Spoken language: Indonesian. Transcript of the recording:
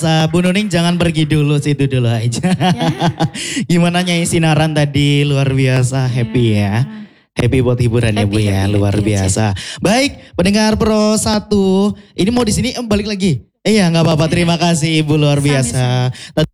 Bu Nuning jangan pergi dulu, situ dulu aja. Ya. Gimana nyanyi sinaran tadi, luar biasa, happy ya. Happy buat hiburan ya Bu Happy, ya, happy, luar happy aja. biasa. Baik, pendengar Pro 1, ini mau di sini balik lagi. Iya nggak apa-apa, terima kasih Ibu luar biasa.